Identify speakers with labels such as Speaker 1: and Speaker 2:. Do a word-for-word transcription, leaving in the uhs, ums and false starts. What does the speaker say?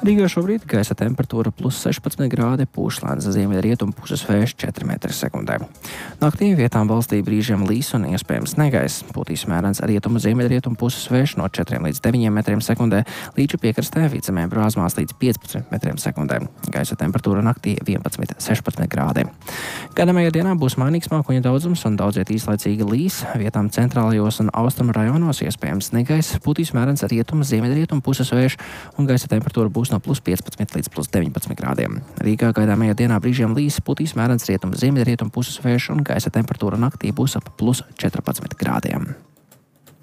Speaker 1: Rīgā šobrīd gaisa temperatūra plus sešpadsmit grādi, pūš lēns ziemeļrietumu puses vējš četri metri sekundē. Naktī vietām valstī brīžiem līs un iespējams negaiss. Pūtīs mērens rietumu ziemeļrietumu puses vējš no četriem līdz deviņiem metriem sekundē, līča piekrastē vidzemē brāzmās līdz piecpadsmit metriem sekundē. Gaisa temperatūra naktī vienpadsmit līdz sešpadsmit grādi. Gaidāmajā dienā būs mainīgs mākoņu daudzums un daudziet īslaicīgi līs. Vietām centrālajos un austrumu rajonos iespējams negaiss. Pūtīs mērens rietumu ziemeļrietumu puses vējš un gaisa temperatūra būs no plus piecpadsmit līdz plus deviņpadsmit grādiem. Rīgā gaidāmajā dienā brīžiem līs, pūtīs mērens rietumu ziemeļrietumu puses vējš un gaisa temperatūra naktī būs ap plus četrpadsmit grādiem.